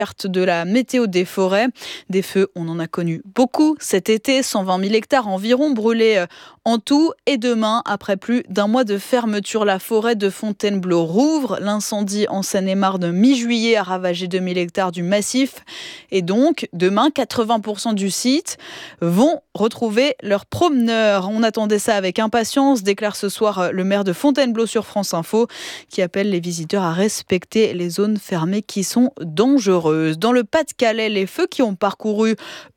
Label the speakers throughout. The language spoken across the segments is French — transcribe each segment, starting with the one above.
Speaker 1: de la météo des forêts. Des feux, on en a connu beaucoup cet été, 120 000 hectares environ brûlés en tout. Et demain, après plus d'un mois de fermeture, la forêt de Fontainebleau rouvre. L'incendie en Seine-et-Marne mi-juillet a ravagé 2000 hectares du massif. Et donc, demain, 80% du site vont retrouver leurs promeneurs. On attendait ça avec impatience, déclare ce soir le maire de Fontainebleau sur France Info, qui appelle les visiteurs à respecter les zones fermées qui sont dangereuses. Dans le Pas-de-Calais, les feux qui ont parcouru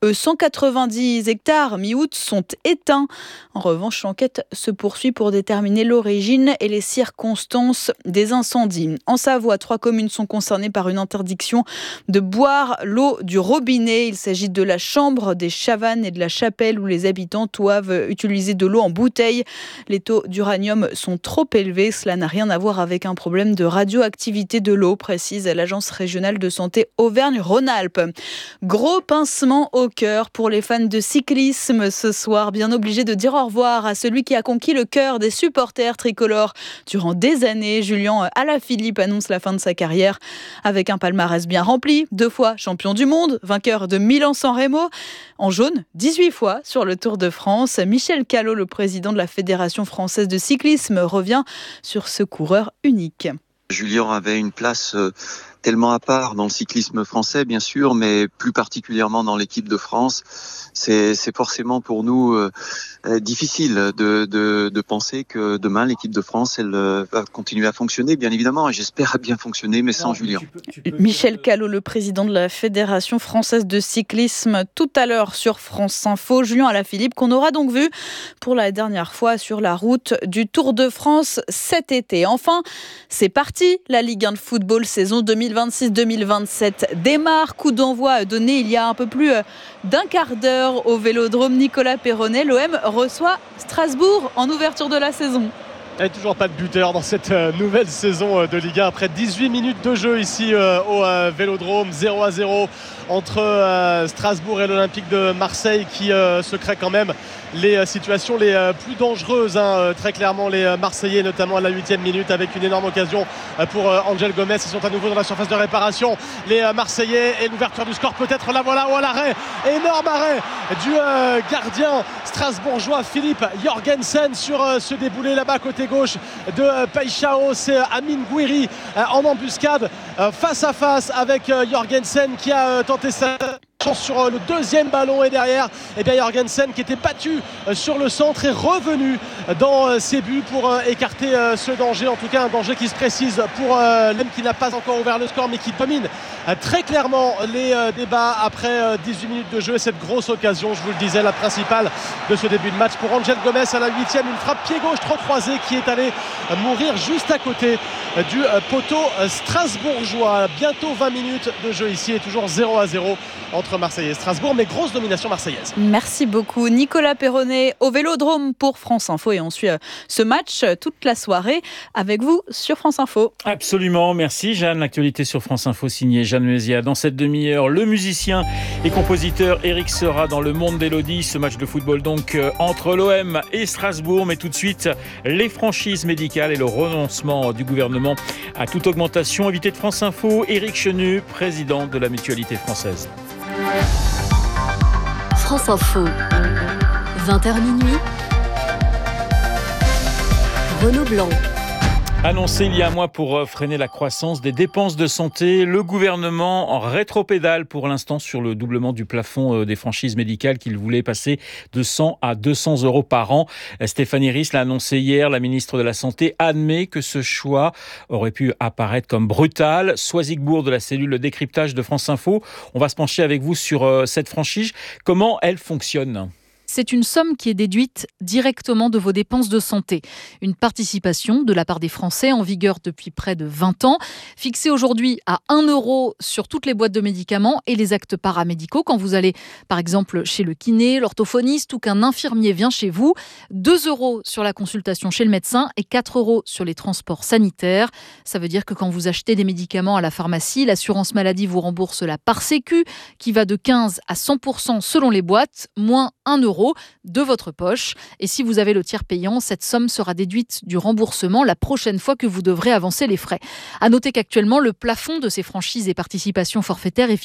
Speaker 1: 190 hectares mi-août sont éteints. En revanche, l'enquête se poursuit pour déterminer l'origine et les circonstances des incendies. En Savoie, 3 communes sont concernées par une interdiction de boire l'eau du robinet. Il s'agit de la Chambre, des Chavannes et de la Chapelle où les habitants doivent utiliser de l'eau en bouteille. Les taux d'uranium sont trop élevés. Cela n'a rien à voir avec un problème de radioactivité de l'eau, précise l'Agence régionale de santé Auvergne-Rhône-Alpes. Gros pincement au cœur pour les fans de cyclisme ce soir, bien obligés de dire au revoir à celui qui a conquis le cœur des supporters tricolores durant des années. Julien Alaphilippe annonce la fin de sa carrière avec un palmarès bien rempli, 2 fois champion du monde, vainqueur de Milan-San Remo, en jaune 18 fois sur le Tour de France. Michel Callot, le président de la Fédération française de cyclisme, revient sur ce coureur unique.
Speaker 2: Julien avait une place tellement à part dans le cyclisme français, bien sûr, mais plus particulièrement dans l'équipe de France. C'est forcément pour nous difficile de penser que demain, l'équipe de France, elle va continuer à fonctionner, bien évidemment, et j'espère bien fonctionner, mais sans Julien.
Speaker 1: Michel Callot, le président de la Fédération française de cyclisme, tout à l'heure sur France Info. Julien Alaphilippe, qu'on aura donc vu pour la dernière fois sur la route du Tour de France cet été. Enfin, c'est parti, la Ligue 1 de football saison 2026-2027 démarre. Coup d'envoi donné il y a un peu plus d'un quart d'heure au Vélodrome Nicolas Perronnet. L'OM reçoit Strasbourg en ouverture de la saison.
Speaker 3: Et toujours pas de buteur dans cette nouvelle saison de Ligue 1 après 18 minutes de jeu ici au Vélodrome. 0-0 entre Strasbourg et l'Olympique de Marseille qui se crée quand même les situations les plus dangereuses, très clairement les Marseillais, notamment à la 8e minute avec une énorme occasion pour Angel Gomez. Ils sont à nouveau dans la surface de réparation, les Marseillais, et l'ouverture du score peut-être, la voilà, ou à l'arrêt, énorme arrêt du gardien strasbourgeois Philippe Jorgensen sur ce déboulé là-bas côté gauche de Paixão. C'est Amine Gouiri en embuscade face à face avec Jorgensen qui a tenté sa chance sur le deuxième ballon, et derrière Jorgensen qui était battu sur le centre est revenu dans ses buts pour écarter ce danger, en tout cas un danger qui se précise pour l'OM qui n'a pas encore ouvert le score mais qui domine très clairement les débats après 18 minutes de jeu. Et cette grosse occasion, je vous le disais, la principale de ce début de match pour Angel Gomez à la 8e, une frappe pied gauche trop croisée qui est allée mourir juste à côté du poteau strasbourgeois. Bientôt 20 minutes de jeu ici et toujours 0-0 entre Marseille et Strasbourg, mais grosse domination marseillaise.
Speaker 1: Merci beaucoup Nicolas Perronnet au Vélodrome pour France Info, et on suit ce match toute la soirée avec vous sur France Info.
Speaker 4: Absolument, merci Jeanne. L'actualité sur France Info signée Jeanne Mézia. Dans cette demi-heure, le musicien et compositeur Eric Sera dans Le Monde d'Élodie. Ce match de football donc entre l'OM et Strasbourg, mais tout de suite les franchises médicales et le renoncement du gouvernement à toute augmentation. Invité de France Info, Éric Chenu, président de la Mutualité française.
Speaker 5: France Info, 20h minuit, Renaud Blanc.
Speaker 4: Annoncé il y a un mois pour freiner la croissance des dépenses de santé, le gouvernement en rétropédale pour l'instant sur le doublement du plafond des franchises médicales qu'il voulait passer de 100 à 200 euros par an. Stéphanie Ries l'a annoncé hier, la ministre de la Santé admet que ce choix aurait pu apparaître comme brutal. Soisy Gbourd de la cellule de décryptage de France Info, on va se pencher avec vous sur cette franchise. Comment elle fonctionne ?
Speaker 6: C'est une somme qui est déduite directement de vos dépenses de santé. Une participation de la part des Français en vigueur depuis près de 20 ans, fixée aujourd'hui à 1 euro sur toutes les boîtes de médicaments et les actes paramédicaux. Quand vous allez, par exemple, chez le kiné, l'orthophoniste ou qu'un infirmier vient chez vous, 2 euros sur la consultation chez le médecin et 4 euros sur les transports sanitaires. Ça veut dire que quand vous achetez des médicaments à la pharmacie, l'assurance maladie vous rembourse la part sécu qui va de 15 à 100% selon les boîtes, moins 1 euro € de votre poche. Et si vous avez le tiers payant, cette somme sera déduite du remboursement la prochaine fois que vous devrez avancer les frais. À noter qu'actuellement, le plafond de ces franchises et participations forfaitaires est